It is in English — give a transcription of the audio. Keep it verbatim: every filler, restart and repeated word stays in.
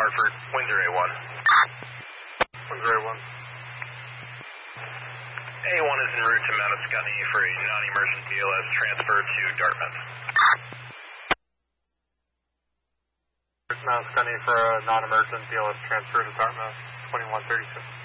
Hartford, Windsor A one. Windsor A one. A one is en route to Mount Ascutney for a non-emergent D L S transfer to Dartmouth. Mount Ascutney for a non-emergent D L S transfer to Dartmouth, twenty-one thirty-six.